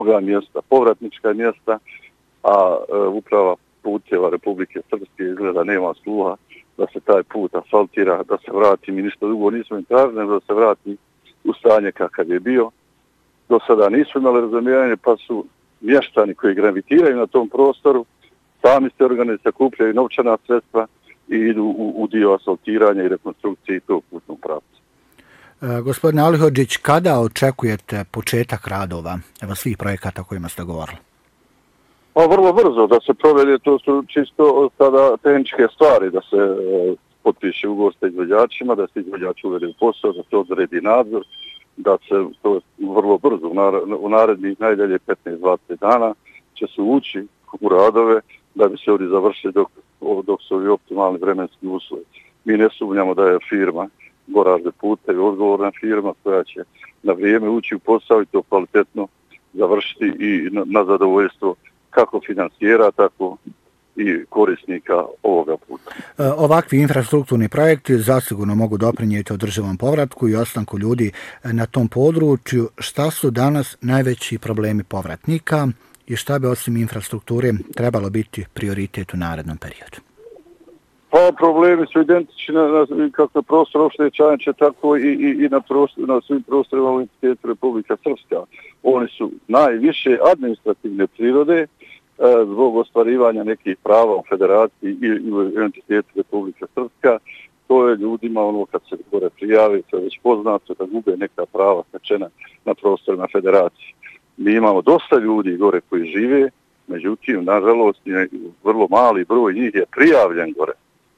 mjesta, povratnička mjesta, a uprava puteva Republike Srpske izgleda nema sluha da se taj put asfaltira, da se vrati, mi ništa drugo nismo im tražili, da se vrati u stanje kakav je bio. Do sada nisu imali razumijevanje, pa su mještani koji gravitiraju na tom prostoru, sami se organizacije kupljaju novčana sredstva i idu u dio asfaltiranja i rekonstrukcije tog putnog pravca. Gospodine Alihodžić, kada očekujete početak radova, evo svih projekata o kojima ste govorili? Pa vrlo brzo da se provede, to su čisto sada tehničke stvari, da se potpiše ugovor sa izvođačima, da se izvođač uvede u posao, da se odredi nadzor, da se to vrlo brzo, u narednih najdalje 15-20 dana će se ući u radove da bi se ovdje završili dok su ovi optimalni vremenski uslovi. Mi ne sumnjamo da je firma Goražde putevi odgovorna firma koja će na vrijeme ući u posao i to kvalitetno završiti i na zadovoljstvo kako financijera, tako i korisnika ovoga puta. Ovakvi infrastrukturni projekti zasigurno mogu doprinijeti održivom povratku i ostanku ljudi na tom području. Šta su danas najveći problemi povratnika i šta bi osim infrastrukture trebalo biti prioritet u narednom periodu? Pa problemi su identični kako na prostoru opštine Čajanče, tako i na svim prostorima u entitetu Republika Srpska. Oni su najviše administrativne prirode zbog ostvarivanja nekih prava u federaciji i u entitetu Republika Srpska. To je ljudima ono kad se gore prijavi, to je već poznato da gube neka prava stečena na prostorima federacije. Mi imamo dosta ljudi gore koji žive, međutim, nažalost, vrlo mali broj njih je prijavljen gore.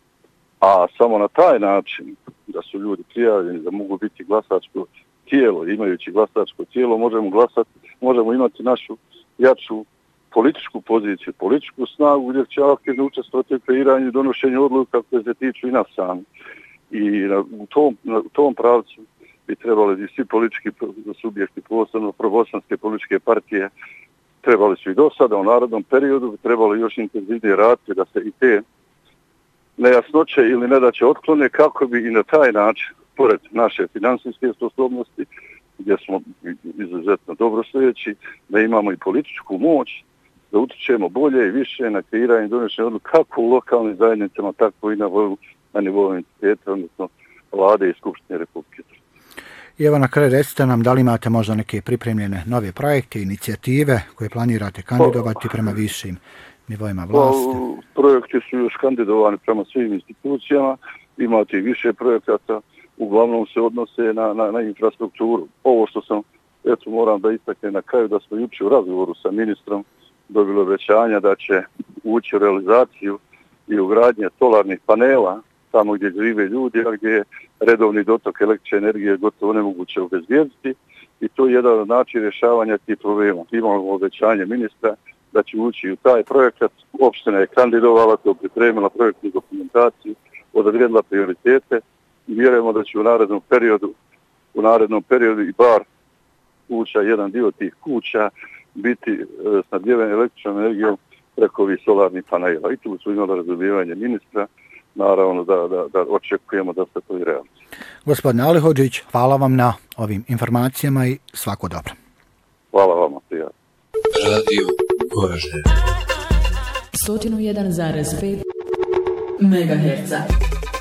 A samo na taj način da su ljudi prijavljeni, da mogu biti glasačko tijelo, imajući glasačko tijelo, možemo imati našu jaču političku poziciju, političku snagu gdje će aktivno učestvovati u kreiranju i donošenju odluka koje se tiču i nas sami. I u tom pravcu bi trebali i svi politički subjekti, posebno probosanske političke partije, trebali su i do sada u narodnom periodu, bi trebali još intenzivnije raditi da se i te nejasnoće ili nedaće otklone kako bi i na taj način, pored naše finansijske sposobnosti, gdje smo izuzetno dobrostojeći, da imamo i političku moć, da utičemo bolje i više na kreiranje i donošenje odluka kako u lokalnim zajednicama, tako i na nivou entiteta, odnosno vlade i Skupštine Republike Srpske. I evo na kraju recite nam da li imate možda neke pripremljene nove projekte, inicijative koje planirate kandidovati prema višim nivoima vlasti? Projekti su još kandidovani prema svim institucijama, imate i više projekata, uglavnom se odnose na infrastrukturu. Ovo što sam, moram da istaknem na kraju, da smo jučer u razgovoru sa ministrom dobili obećanja da će ući u realizaciju i ugradnje solarnih panela tamo gdje žive ljudi, a gdje je redovni dotok električne energije gotovo nemoguće obezbijediti i to je jedan od načina rješavanja tih problema. Imamo obećanje ministra da će ući u taj projekat. Opština je kandidovala, to pripremila projektnu dokumentaciju, odredila prioritete i vjerujemo da će u narednom periodu i bar kuća, jedan dio tih kuća biti snabdjeven električnom energijom preko ovih solarnih panela. I tu su imali razumijevanje ministra, naravno da očekujemo da se to i realizuje. Gospodine Alihodžić, hvala vam na ovim informacijama i svako dobro. Hvala vama, prijatno. Radio Goražde 101,5 MHz.